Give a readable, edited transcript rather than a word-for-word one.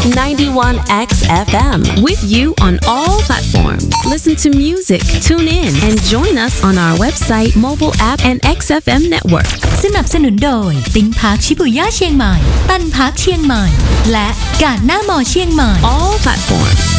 91X FM with you on all platforms. Listen to music, tune in, and join us on our website, mobile app, and XFM network. สนับสนุนโดยติ้งพาร์คชิบุย่าเชียงใหม่ตันพาร์คเชียงใหม่และกาดหน้ามอเชียงใหม่ All platforms.